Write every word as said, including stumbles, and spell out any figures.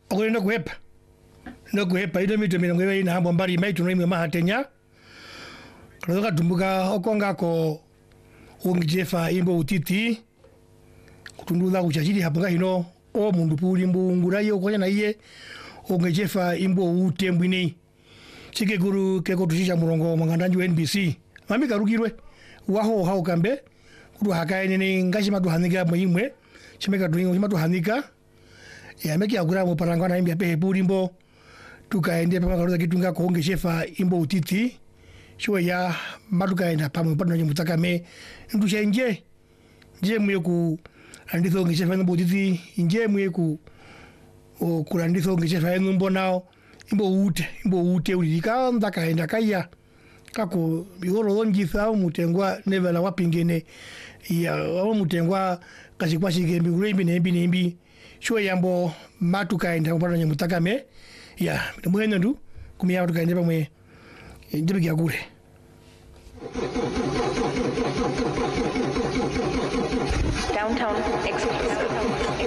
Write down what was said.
Okole no kuhepa. No kuhepa ile mito mina ngwe ina hambo mbali maitu no imwe mahatenya. Kadoka tumbuka okonga ko ungijefa imbo utiti. Kutundula kuchachiri hapo hino o mundu puli mbungura yo konya na iye ungijefa imbo utembwini. Chike guru keko tushisha murongo mwangandanju N B C. Mami karugirwe waho hao kambe kudu hakaye nini ngashi matu hanika mwimwe chimeka tuingo chimatu hanika ya meki agura mo parangana imbi ape pulimbo tukaende pama karuza kitunga konge shefa imbo utiti shwe ya matuka enda pamwe pano nyumutaka me ndusha nje nje mwe ku anditho nge shefa imbo utiti nje mwe ku o kuranditho nge shefa imbo nao imbo ute imbo ute ulika ndaka enda kaya kako bigoro lonjitha mutengwa nevela wapingene ya wa mutengwa kashikwa shigembi ulembi nembi nembi shwe yambo matuka enda kupata nyamutaka me ya mwene ndu kumia matuka enda pamwe ndibe gyagure Downtown Express.